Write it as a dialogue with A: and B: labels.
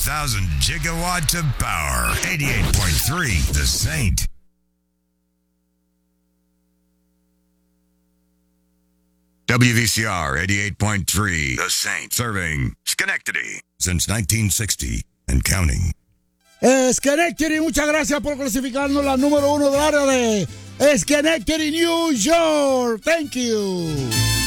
A: 1,000 gigawatts of power. 88.3 The Saint. WVCR 88.3 The Saint. Serving Schenectady since 1960 and counting.
B: Schenectady, muchas gracias por clasificarnos la número 1 del área de Schenectady, New York. Thank you.